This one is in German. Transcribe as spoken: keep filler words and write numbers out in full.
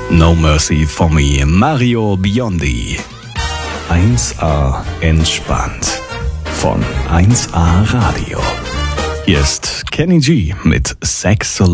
No Mercy for Me, Mario Biondi. eins A entspannt von eins A Radio. Hier ist Kenny G mit Sex